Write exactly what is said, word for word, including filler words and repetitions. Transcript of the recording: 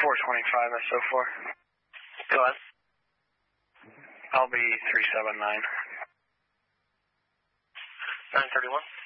four twenty-five S O four. Go ahead. I'll be three seven nine. nine thirty-one.